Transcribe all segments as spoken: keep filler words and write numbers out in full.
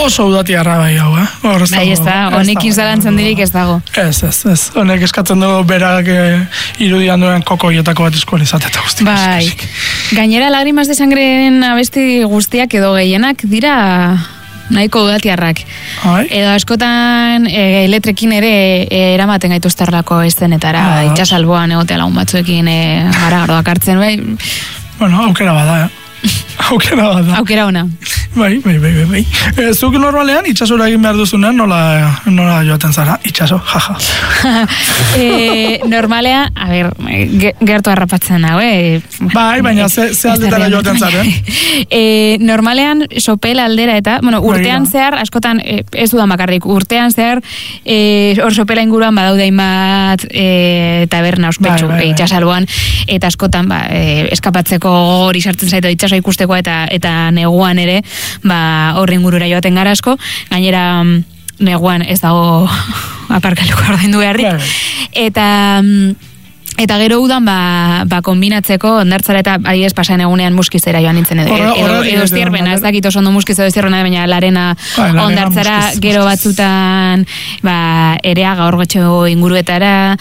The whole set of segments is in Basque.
Oso udatiarra bai hau, eh? Hor ez Bai, ez da, honekin zalantzan dirik ez dago. Ez, ez, ez. Honek eskatzen du berak eh, irudian duen kokoietako bat eskualizat eta guztik. Bai, gainera Lágrimas de Sangreen abesti guztiak edo gehienak dira nahiko udatiarrak. Ai. Edo askotan e, letrekin ere e, eramaten gaituzterlako eszenetara, Ah, itxasalboan egotea lagun batzuekin e, gara gardoak hartzen, bai. Bueno, aukera bada, eh? Aukera bada. Aukera ona. Bai, bai, bai, bai, bai. E, zuk normalean itxasora egin behar duzunean, nola, nola joaten zara? Itxaso, jaja. e, normalean, a ber, ge, gertu harrapatzen hau, eh? Bai, baina ze, ze aldetara joaten zara, eh? e, normalean, sopel aldera eta, bueno, urtean Bai, zehar, askotan, e, ez dudan bakarrik, urtean zehar, e, hor sopela inguruan badaude hainbat e, taberna ospetsu, bai, bai, bai. itxasalboan, eta askotan, ba, e, eskapatzeko hori sartzen zaitu itxaso ikusteko eta eta neguan ere, ba, horri ingurura joaten gara asko, gainera neguan ez dago aparkaluko ordaindu beharrik, eta eta gero udan ba, ba kombinatzeko ondartzara eta adibidez pasan egunean muskizera joan nintzen edo, Horra, edo, horra, edo zierbena, ez dakit oso ondo muskiz edo zierbena, baina larena Ba, larena ondartzara muskiz, gero muskiz. batzutan ba, erea gaur gotxo inguruetara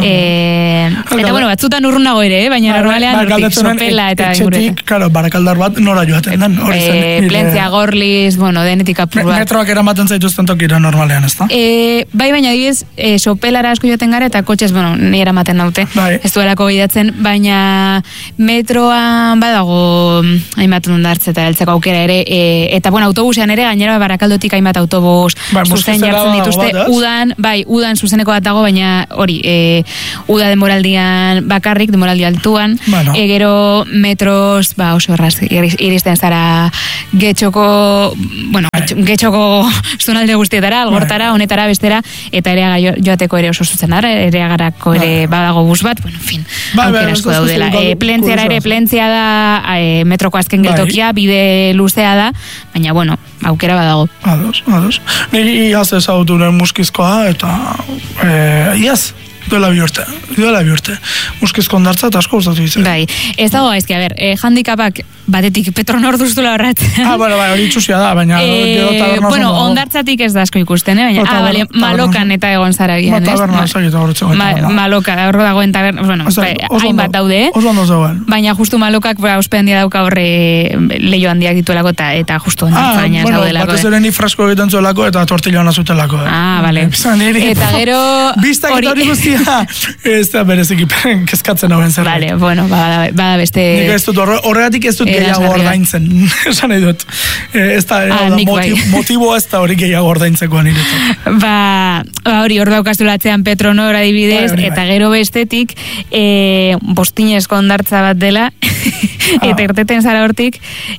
e, eta bueno, batzutan urrunago ere, eh? Baina normalean urtik sopela eta inguruetan. Etxetik, karo, barakaldar bat nora joaten den. Hori zen, E, nire- Plentzia, Gorliz, bueno, denetik apur Me- bat. Metroak eramaten zaituzten tokira normalean, ez da? E, bai, baina adibidez, e, sopelara asko joaten gara eta kotxez, bueno, ni eramaten naute. Bai. Ez duelako bidatzen, baina metroan badago mm, hainbat ondartze eta heltzeko aukera ere, e, eta bueno, autobusean ere gainera Barakaldotik hainbat autobus Bai, zuzen muskizera jartzen dago dituzte, bat, ez? udan, bai, udan zuzeneko bat dago, baina hori, e, uda denboraldian bakarrik, denboraldi altuan, Bueno. e, gero metros, ba, oso erraz iris- iristen zara getxoko, bueno, getxo- getxoko zonalde guztietara, algortara, honetara, bestera, eta ereaga jo- joateko ere oso zuzen dara, ereagarako ere badago bus bat, bueno, en fin, Bai, bai, aukera asko ez- ez- daudela. ez- E, Plentziara ere, kuriosoa. Plentzia da, e, metroko azken Bai. geltokia, bide luzea da, baina, bueno, aukera badago. Ados, ados. Niri iaz ezagutu nuen muskizkoa, eta eh, iaz, duela bi urte, duela bi urte. Muskizko ondartza eta asko gustatu ditzen. Bai, ez dago gaizki, a ber, eh, handikapak batetik Petronor duztula horratzen. Ah, bueno, bai, hori itxusia da, baina gero Eh, taberna bueno, oso dago. ondartzatik ez da asko ikusten, eh? Baina, Ba, ah, bale, taberna- Malokan eta egon zara Ba, gian, ez? taberna Ma- ezagita horretzeko. Ma, Maloka, hor dagoen taberna, bueno, Oso- bai, oso hainbat ondo- daude, eh? Oso ondo zegoen. Baina justu Malokak ba, ospe handia dauka horre leio handiak dituelako eta, eta justu ondartza Ah, baina ez bueno, daudelako. batez eh. ere ni frasko egiten zuelako eta tortilla hona zutelako. Eh. Ah, bale. Esan niri, Eta gero... Bistak eta hori guztia, ez da bereziki kezkatzen hauen zer. Vale, bueno, bada, bada beste... Nik ez dut, horre- horregatik ez dut gehiago Erasgarria. ordaintzen. Esan nahi dut. Eh, Ez da, Ah, da nik moti- bai. motibo ez da hori gehiago ordaintzeko niretzat. Ba, ba hori, hor daukazulatzean Petronor adibidez, Bai, hori bai. eta gero bestetik e, bostinezko ondartza bat dela, eta irteten zara hortik,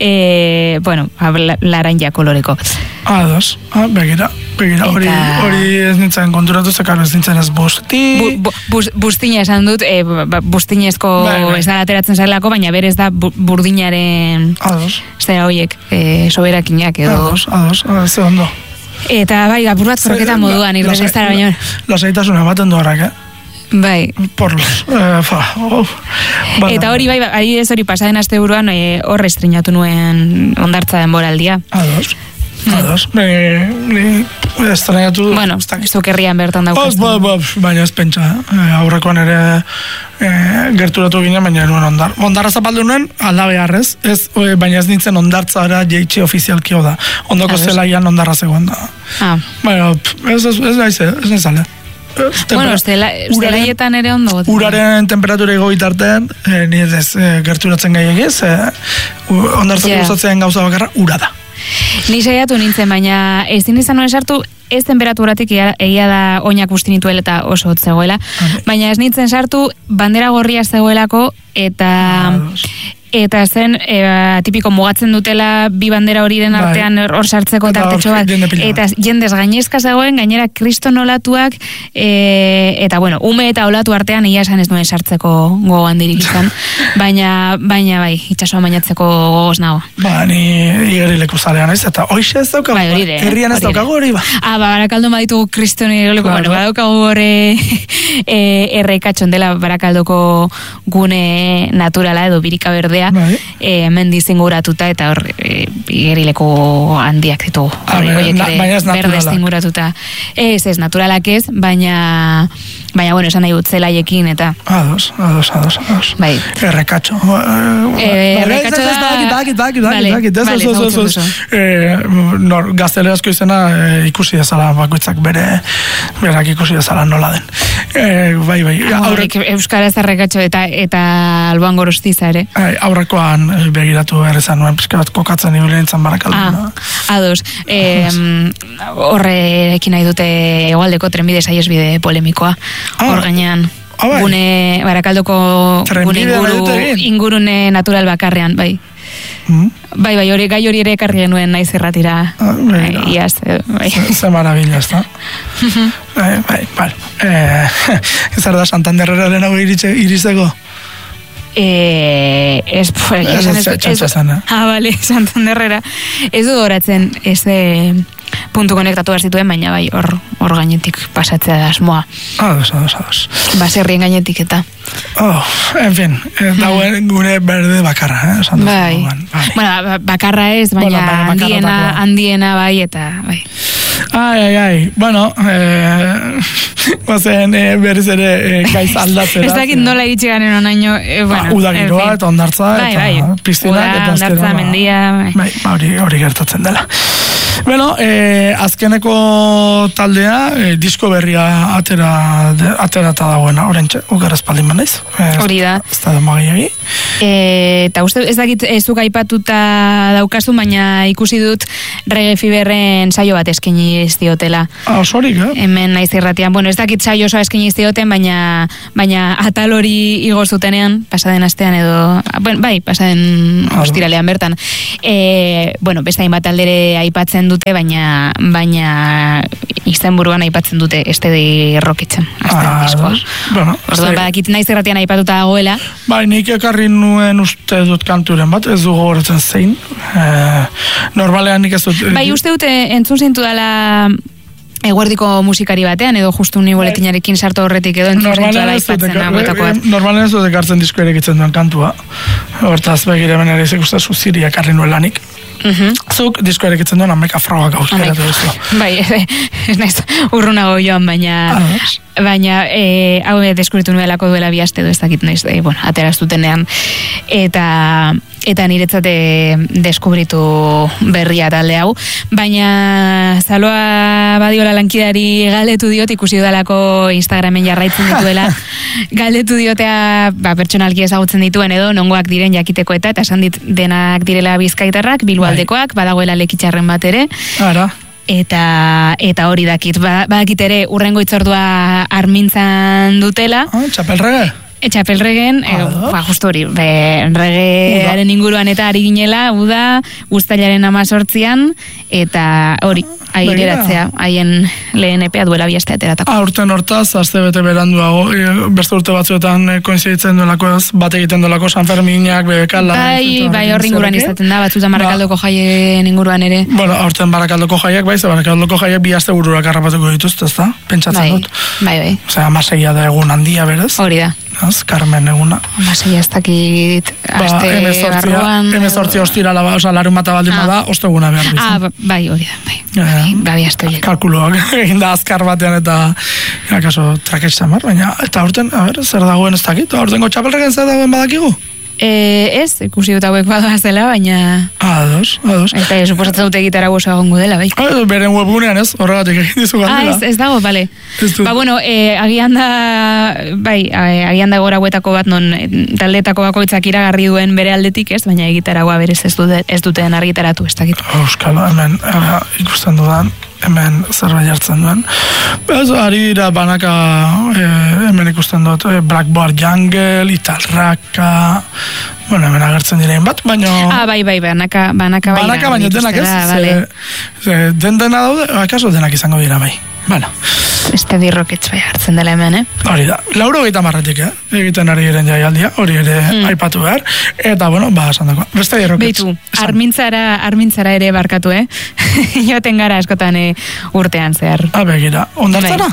e, bueno, la- laranja koloreko. Ados, ah, begira, begira, hori, Eta- hori ez nintzen konturatu zekaro ez nintzen ez bosti. Bu, bu, bus, bustina esan dut, e, ba, bustinezko Bai, bai. ez da ateratzen zarelako, baina berez da bu, burdinaren Ados, zera hoiek, e, soberakinak edo. ados, ados, ados, ze ondo. Eta bai, apur bat kroketa moduan, irten ez zara baina. Lasaitasuna ematen du harrak, eh? Bai. Por los, eh, fa, oh. Bada. Eta hori bai, adibidez hori pasaden asteburuan e, hor estrenatu nuen ondartza denboraldia. Ados, ados, ni, ni estrenatu. Bueno, zuk herrian bertan Os, daukaztu. ba, ba, baina ez pentsa, eh, aurrekoan ere eh, gerturatu ginen, baina nuen ondar. Ondarra zapaldu nuen, alda beharrez, ez, eh, baina ez nintzen ondartzara jeitxe ofizialkio da. Ondoko Ados. zelaian ondarra zegoen da. Ah. Baina, pff, ez, ez, ez naiz, ez nizale. Bueno, estelaietan ere ondo gotu. Uraren temperatura igo bitartean, eh, ni ez eh, gerturatzen gaiegez, eh, ondartzak Ja. gustatzen gauza bakarra, ura da. Ni saiatu nintzen, baina ezin izan nuen sartu, ez temperaturatik egia, egia da oinak busti nituela eta oso hotz zegoela, baina ez nintzen sartu bandera gorria zegoelako eta eta zen e, tipiko mugatzen dutela bi bandera horiren Bai. artean hor sartzeko Eta hor tartetxo bat, jende pila bat. eta jendez gainezka zegoen, gainera kriston olatuak, e, eta bueno, ume eta olatu artean ia esan ez nuen sartzeko gogo handirik izan, baina baina bai, itxasoa bainatzeko gogoz nago. Ba, ni igerileku zalean naiz, eta hoxe ez daukagu. Bai, hori ere, Herrian ez hori ere. daukagu hori, ba. Ah, ba, Barakaldon baditugu kriston igerileku, Claro. bueno, badaukagu horre e, errekatxon dela Barakaldoko gune naturala edo birika berdea, taldea, bai. e, mendiz inguratuta, eta hor e, igerileko handiak ditu. Ah, baina ez berdez inguratuta. Ez, ez, naturalak ez, baina baina, bueno, esan nahi dut zelaiekin, eta... Ados, ados, ados, ados. Bai. Errekatxo. Errekatxo da... Bakit, bakit, bakit, bakit, gaztelerazko izena ikusi dezala, bakoitzak bere, berak ikusi dezala nola den. Bai, bai. Euskaraz errekatxo eta eta alboan gorostiza ere. Aurrekoan begiratu errezan nuen, pixka bat kokatzen nibilen entzan barakaldu. Ados. Horrekin nahi dute egualdeko trenbide saiesbide polemikoa. Hor gainean, gune Barakaldoko gune inguru, ingurune natural bakarrean, bai. Mm. Bai, bai, hori, gai hori ere ekarri genuen naiz erratira. Ah, bai, bai, iaz, bai. Ze maravilla, ez da? bai, bai, bai. Eh, zer da Santanderrera lehenago irizeko? Eh, es, pues, es, es, es, es, es, ah, vale, Santanderrera. Ez du horatzen, ez de... puntu konektatu behar zituen, baina bai, hor, hor gainetik pasatzea da asmoa. Ados, ados, ados. Baserrien gainetik eta. Oh, en fin, dauen gure berde bakarra, eh? Bai. Bai. Bueno, bakarra ez, baina bueno, bakarra, handiena, bakarra. handiena bai, eta bai. Ai, ai, ai, bueno, eh, bazen eh, berriz ere eh, gaiz aldatzera. Ez dakit nola iritsi garen onaino, eh, bueno. Ba, udagiroa eta ondartza, bai, eta bai. piztinak, eta ondartza, mendia, bai. Bai, hori, hori gertatzen dela. Bueno, eh, azkeneko taldea, eh, disko berria atera, de, aterata dagoena, orentxe, ugar espaldin manaiz. Hori da. Ez da demagiagi. Eta uste, ez dakit ez zuk aipatuta daukazu, baina ikusi dut Reggae Feverren saio bat eskaini diotela. Ah, sorik, eh? Hemen naiz irratian. Bueno, ez dakit saio osoa eskaini dioten, baina baina atal hori igo zutenean, pasaden astean edo, bueno, bai, pasaden ostiralean bertan. E, bueno, beste hainbat aldere aipatzen dute, baina baina izenburuan aipatzen dute estedi rokitzen. Ah, bueno, orduan badakit naiz irratian aipatuta dagoela. Bai, nik ekarri nuen uste dut kanturen bat, ez du gogoratzen zein. Eh, normalean nik ez dut... Bai, uste dute entzun zintu dela eguerdiko musikari batean, edo justu ni boletinarekin sartu horretik edo entzun zintu dela aipatzen nagoetako bat. Normalean ez dut ekartzen disko erekitzen duen kantua. Hortaz begire benera izek uste zuziri ekarri nuen lanik. Uh-huh. Zuk disko erekitzen duen ameka frogak auskeratu duzu. Bai, ez naiz urrunago joan, baina baina e, hau deskuritu nuelako duela bi aste edo ez dakit naiz, e, bueno, ateraztutenean eta eta niretzate deskubritu berria talde hau, baina Zaloa badiola lankidari galdetu diot, ikusi dudalako Instagramen jarraitzen dituela, galdetu diotea ba, pertsonalki ezagutzen dituen edo nongoak diren jakiteko eta eta esan dit denak direla bizkaitarrak, bilboaldekoak, badagoela lekitxarren bat ere. Ara. Eta eta hori dakit, ba, badakit ere urrengo itzordua Armintzan dutela. Ah, txapelrege? Etxapelregen, ah, e, ba, justu hori, regearen inguruan eta ari ginela, uda, uztailaren amazortzian, eta hori, aireratzea, haien lehen epea duela biaste ateratako. Ah, urten hortaz, azte bete beranduago, e, beste urte batzuetan e, koinziditzen duelako, bat egiten duelako San Ferminak, bebekala. Bai, bai, hori inguruan izaten da, batzutan Barakaldoko ba, jaien inguruan ere. Bueno, aurten Barakaldoko jaiak, bai, ze Barakaldoko jaiak bi aste bururak harrapatuko dituzte, ez da? Pentsatzen bai, dut. Bai, bai. Osea, amaseia da egun handia, berez? Hori da. Az, Carmen eguna. Amaseia ez dakit, aste ba, barruan. Hemezortzi ostirala, oza, larun bata baldin ah. bada, osteguna behar bizan. Ah, bai, hori da, bai. Ja, ja. Bai, aste horiek. Kalkuloak, egin da azkar batean eta, kaso, traketx zamar, baina, eta aurten, a ber, zer dagoen ez dakit, aurtengo txapelregen zer dagoen badakigu? Eh, ez, ikusi dut hauek badoaz dela, baina... Ados, ados. Eta suposatzen dute gitara gozoa gongo dela, bai. Ah, beren webgunean ez, horregatik egin dizu gandela. Ah, ez, ez dago, bale. Ba, bueno, eh, agian da, bai, agian da gora guetako bat, non taldetako bakoitzak iragarri duen bere aldetik, ez, baina egitaragoa berez ez, dute, ez duten argitaratu, ez dakit. Euskalo, hemen, hemen ikusten dudan, hemen zerbait jartzen duen. Ez, ari dira banaka, eh, hemen ikusten dut, eh, Blackboard Jungle, Italraka, bueno, hemen agertzen direin bat, baina... Ah, bai, bai, banaka, banaka, bai. Banaka, baina denak ez, da, vale. ze, den dena daude, akaso denak izango dira, bai. Bueno. Este dirroketz bai hartzen dela hemen, eh? Hori da, lauro gaita marretik, eh? Egiten ari giren jaialdia, hori ere mm. aipatu behar, eta, bueno, ba, esan dako. Beste dirroketz. Beitu, armintzara, armintzara ere barkatu, eh? Joten gara askotan eh, urtean zehar. Ah, begira, ondartzara?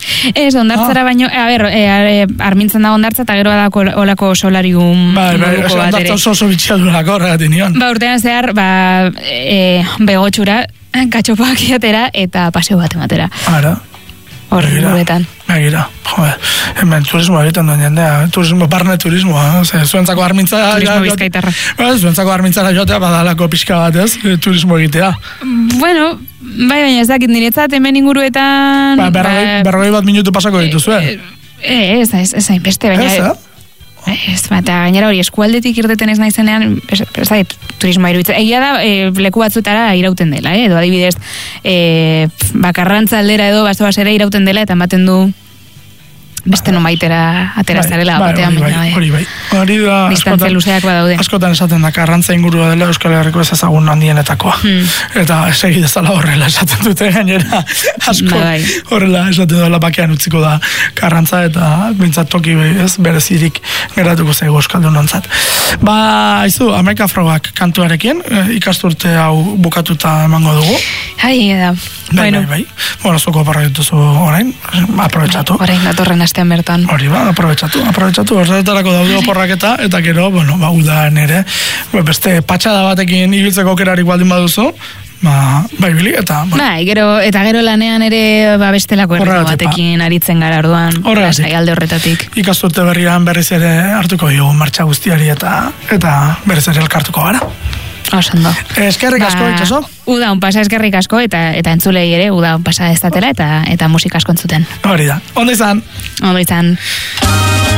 Ez, ondartzara ah. baino, a ber, e, e, armintzen da ondartza, eta gero badako olako solarium bai, bai, moduko bat ere. Ondartza oso oso bitxia duelako horregatik nion. Ba, urtean zehar, ba, e, begotxura, katxopak iatera, eta paseo bat ematera. Ara. Horri guretan. Begira, joder, hemen turismo egiten duen jendea, turismo, barne turismoa, ze, zuentzako armintzara... Turismo bizkaitarra. Zuentzako armintzara jotea, badalako pixka bat, ez, turismo egitea. Bueno, bai, baina ez dakit niretzat hemen inguruetan... Ba, berrogei, ba, berrogei bat minutu pasako dituzu, eh? Ez, ez, ez, ez, beste, baina... Ez, eh? Ez, eta gainera hori eskualdetik irteten ez naizenean, ez, ez da, turismoa iruditzen. Egia da, e, leku batzutara irauten dela, eh? Edo adibidez, e, bakarrantza aldera edo baso-basera irauten dela, eta ematen du beste no maitera atera zarela bai, batean, bai, bai, hori bai. Hori da, distantzia luzeak badaude. Askotan esaten da, Karrantza ingurua dela Euskal Herriko ez ezagun handienetakoa. Hmm. Eta segi dezala horrela esaten dute gainera, asko bai, bai. horrela esaten dela bakean utziko da Karrantza, eta bintzat toki ez berezirik geratuko zaigu Euskaldun ontzat. Ba, aizu, Amerika Frogak kantuarekin, ikasturte hau bukatuta emango dugu. Hai, eda. Bai, bueno. bai, bai. Bueno, zuko aparra dituzu orain, aprobetsatu. Orain, datorren astean bertan. Hori ba, aprobetsatu, aprobetsatu, horretarako daude oporraketa, eta gero, bueno, ba, udan ere, beste patxada batekin ibiltzeko aukerarik baldin baduzu, ba, bai bili, eta... Bueno. Bai, gero, eta gero lanean ere, ba, bestelako erriko batekin aritzen gara orduan. Horregatik. Alde horretatik. Ikasturte berrian berriz ere hartuko dugu martxa guztiari, eta eta berriz ere elkartuko gara. Osando. Eskerrik asko, ba, itxaso? Uda un pasa eskerrik asko, eta eta entzulei ere, uda un pasa ez datela, eta, eta musika asko entzuten. Hori da. Ondo izan. Ondo izan.